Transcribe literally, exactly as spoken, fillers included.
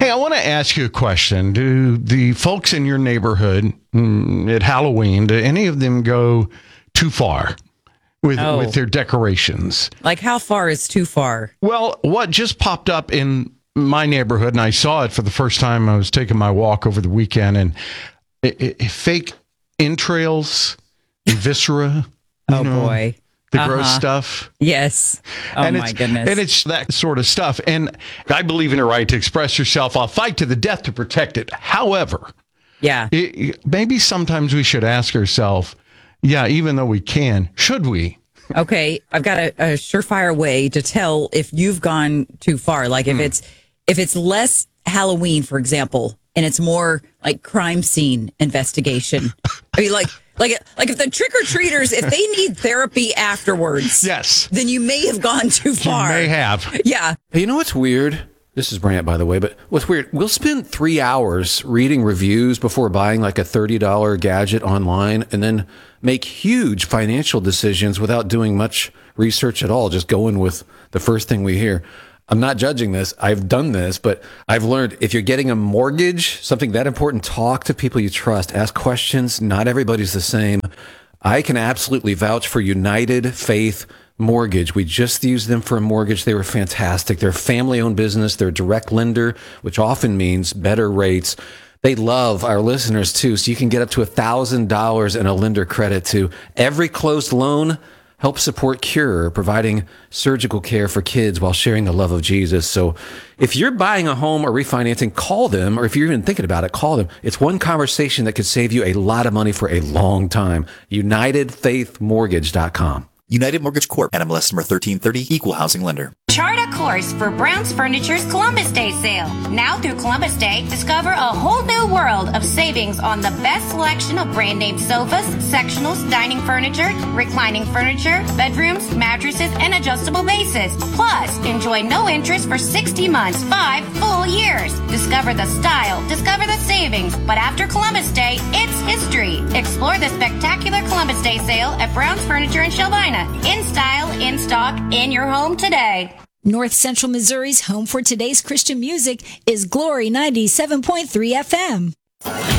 Hey, I want to ask you a question. Do the folks in your neighborhood mm, at Halloween, do any of them go too far with Oh. with their decorations? Like, how far is too far? Well, what just popped up in my neighborhood, and I saw it for the first time, I was taking my walk over the weekend, and it, it, fake entrails, viscera. Oh, know, boy. The Uh-huh. gross stuff. Yes. Oh, and my it's, goodness. And it's that sort of stuff. And I believe in the right to express yourself. I'll fight to the death to protect it. However, yeah. it, maybe sometimes we should ask ourselves, yeah, even though we can, should we? Okay, I've got a, a surefire way to tell if you've gone too far. Like if it's if it's less Halloween, for example, and it's more like crime scene investigation. I mean, like like like if the trick or treaters, if they need therapy afterwards, Yes. then you may have gone too far. You may have. Yeah. Hey, you know what's weird? This is Brant, by the way, but what's weird, we'll spend three hours reading reviews before buying like a thirty dollars gadget online and then make huge financial decisions without doing much research at all, just going with the first thing we hear. I'm not judging this. I've done this, but I've learned if you're getting a mortgage, something that important, talk to people you trust, ask questions. Not everybody's the same. I can absolutely vouch for United Faith Mortgage. We just used them for a mortgage. They were fantastic. They're a family-owned business. They're a direct lender, which often means better rates. They love our listeners, too, so you can get up to one thousand dollars in a lender credit to every closed loan. Help support Cure, providing surgical care for kids while sharing the love of Jesus. So if you're buying a home or refinancing, call them, or if you're even thinking about it, call them. It's one conversation that could save you a lot of money for a long time. United Faith Mortgage dot com. United Mortgage Corp. N M L S number thirteen thirty, Equal Housing Lender. Chart a course for Brown's Furniture's Columbus Day sale. Now through Columbus Day, discover a whole new world of savings on the best selection of brand name sofas, sectionals, dining furniture, reclining furniture, bedrooms, mattresses, and adjustable bases. Plus, enjoy no interest for sixty months, five full years. Discover the style, discover the savings. But after Columbus Day, it's history. Explore the spectacular Columbus Day sale at Brown's Furniture in Shelvina. In style, in stock, in your home today. North Central Missouri's home for today's Christian music is Glory ninety-seven point three F M.